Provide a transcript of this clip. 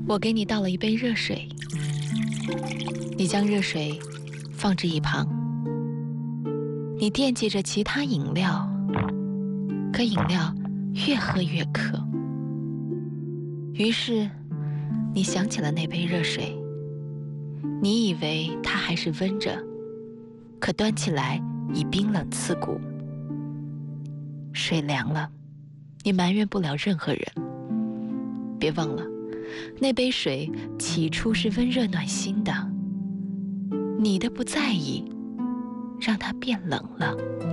我给你倒了一杯热水，你将热水放置一旁。你惦记着其他饮料，可饮料越喝越渴。于是，你想起了那杯热水。你以为它还是温着，可端起来已冰冷刺骨。水凉了，你埋怨不了任何人。别忘了，那杯水起初是温热暖心的，你的不在意，让它变冷了。